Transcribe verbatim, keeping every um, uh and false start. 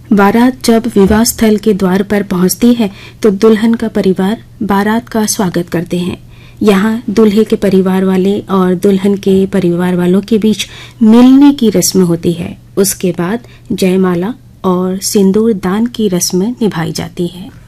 बारात जब विवाह स्थल के द्वार पर पहुंचती है तो दुल्हन का परिवार बारात का स्वागत करते हैं। यहाँ दूल्हे के परिवार वाले और दुल्हन के परिवार वालों के बीच मिलने की रस्म होती है। उसके बाद जयमाला और सिंदूर दान की रस्म निभाई जाती है।